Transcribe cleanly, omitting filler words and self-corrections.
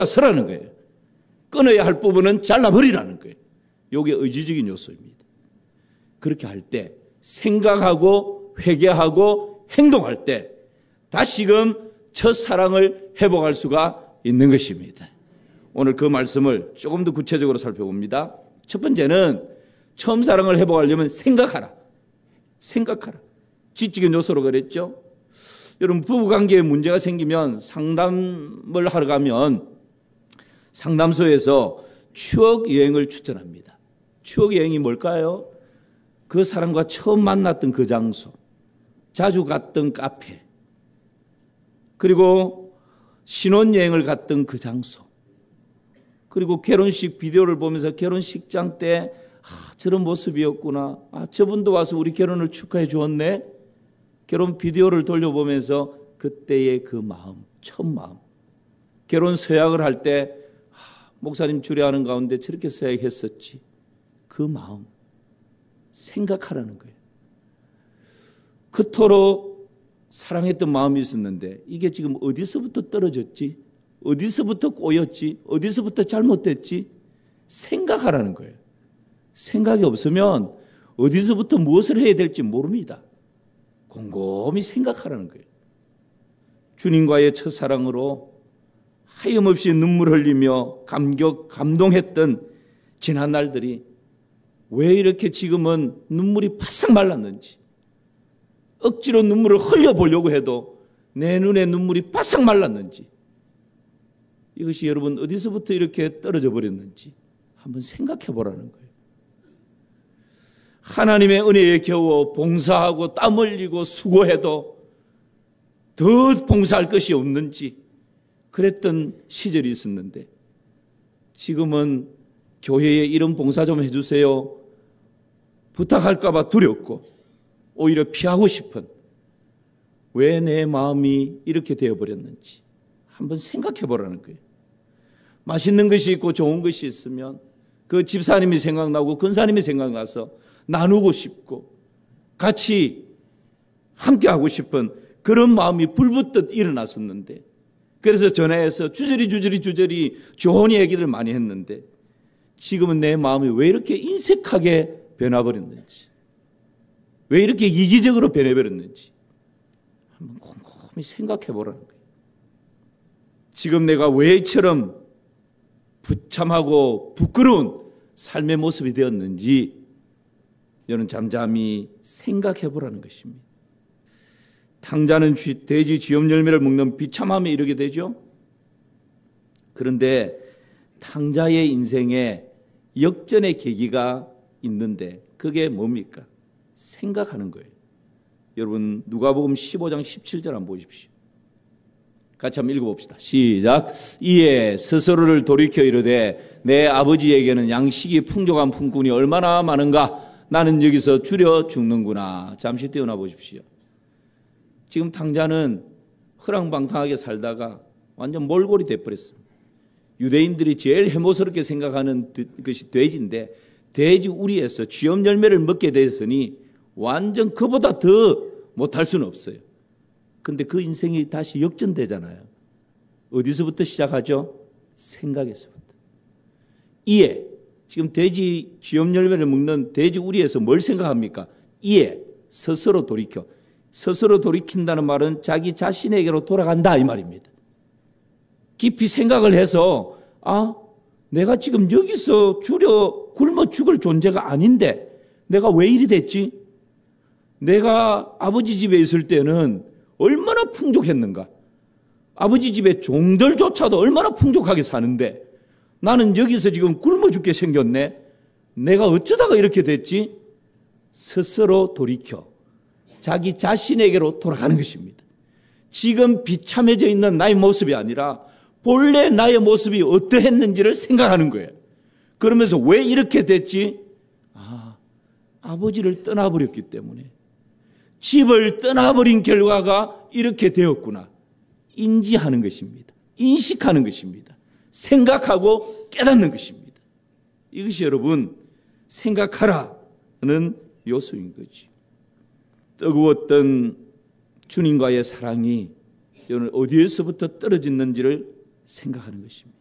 서라는 거예요. 끊어야 할 부분은 잘라버리라는 거예요. 이게 의지적인 요소입니다. 그렇게 할 때 생각하고 회개하고 행동할 때 다시금 첫사랑을 회복할 수가 있는 것입니다. 오늘 그 말씀을 조금 더 구체적으로 살펴봅니다. 첫 번째는 처음 사랑을 회복하려면 생각하라. 생각하라. 지적인 요소로 그랬죠. 여러분 부부관계에 문제가 생기면 상담을 하러 가면 상담소에서 추억여행을 추천합니다. 추억여행이 뭘까요? 그 사람과 처음 만났던 그 장소, 자주 갔던 카페, 그리고 신혼여행을 갔던 그 장소, 그리고 결혼식 비디오를 보면서 결혼식장 때 저런 모습이었구나. 저분도 와서 우리 결혼을 축하해 주었네. 결혼 비디오를 돌려보면서 그때의 그 마음, 첫 마음. 결혼 서약을 할 때 목사님 주례하는 가운데 저렇게 서약했었지. 그 마음. 생각하라는 거예요. 그토록 사랑했던 마음이 있었는데 이게 지금 어디서부터 떨어졌지? 어디서부터 꼬였지? 어디서부터 잘못됐지? 생각하라는 거예요. 생각이 없으면 어디서부터 무엇을 해야 될지 모릅니다. 곰곰이 생각하라는 거예요. 주님과의 첫사랑으로 하염없이 눈물 흘리며 감동했던 지난 날들이 왜 이렇게 지금은 눈물이 바싹 말랐는지, 억지로 눈물을 흘려보려고 해도 내 눈에 눈물이 바싹 말랐는지, 이것이 여러분 어디서부터 이렇게 떨어져 버렸는지 한번 생각해 보라는 거예요. 하나님의 은혜에 겨워 봉사하고 땀 흘리고 수고해도 더 봉사할 것이 없는지 그랬던 시절이 있었는데 지금은 교회에 이런 봉사 좀 해주세요 부탁할까 봐 두렵고 오히려 피하고 싶은 왜 내 마음이 이렇게 되어버렸는지 한번 생각해 보라는 거예요. 맛있는 것이 있고 좋은 것이 있으면 그 집사님이 생각나고 근사님이 생각나서 나누고 싶고 같이 함께하고 싶은 그런 마음이 불붙듯 일어났었는데 그래서 전화해서 주저리 좋은 얘기를 많이 했는데 지금은 내 마음이 왜 이렇게 인색하게 변화버렸는지 왜 이렇게 이기적으로 변해버렸는지 한번 곰곰이 생각해 보라는 거예요. 지금 내가 왜 이처럼 부참하고 부끄러운 삶의 모습이 되었는지 여러분 잠잠히 생각해 보라는 것입니다. 탕자는 돼지 쥐염 열매를 먹는 비참함에 이르게 되죠. 그런데 탕자의 인생에 역전의 계기가 있는데 그게 뭡니까? 생각하는 거예요. 여러분 누가복음 15장 17절 한번 보십시오. 같이 한번 읽어봅시다. 시작. 이에 스스로를 돌이켜 이르되 내 아버지에게는 양식이 풍족한 품꾼이 얼마나 많은가 나는 여기서 줄여 죽는구나. 잠시 떼어놔 보십시오. 지금 탕자는 허랑방탕하게 살다가 완전 몰골이 돼버렸습니다. 유대인들이 제일 해모스럽게 생각하는 것이 돼지인데 돼지 우리에서 쥐염 열매를 먹게 됐으니 완전 그보다 더 못할 수는 없어요. 근데 그 인생이 다시 역전되잖아요. 어디서부터 시작하죠? 생각에서부터. 이에 지금 돼지 쥐염 열매를 먹는 돼지 우리에서 뭘 생각합니까? 이에 스스로 돌이켜. 스스로 돌이킨다는 말은 자기 자신에게로 돌아간다 이 말입니다. 깊이 생각을 해서 내가 지금 여기서 굶어 죽을 존재가 아닌데 내가 왜 이리 됐지? 내가 아버지 집에 있을 때는 얼마나 풍족했는가? 아버지 집에 종들조차도 얼마나 풍족하게 사는데 나는 여기서 지금 굶어 죽게 생겼네. 내가 어쩌다가 이렇게 됐지? 스스로 돌이켜 자기 자신에게로 돌아가는 것입니다. 지금 비참해져 있는 나의 모습이 아니라 본래 나의 모습이 어떠했는지를 생각하는 거예요. 그러면서 왜 이렇게 됐지? 아버지를 떠나버렸기 때문에 집을 떠나버린 결과가 이렇게 되었구나. 인지하는 것입니다. 인식하는 것입니다. 생각하고 깨닫는 것입니다. 이것이 여러분 생각하라는 요소인 거지. 뜨거웠던 주님과의 사랑이 여러분 어디에서부터 떨어졌는지를 생각하는 것입니다.